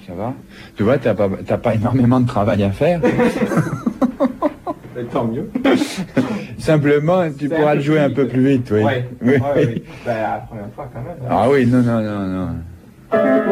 ça va. Tu vois, t'as pas énormément de travail à faire. Tant mieux. Simplement, tu pourras le jouer un peu plus vite, oui. Ouais. Oui. Ouais. Ben, la première fois, quand même. Ah oui, non.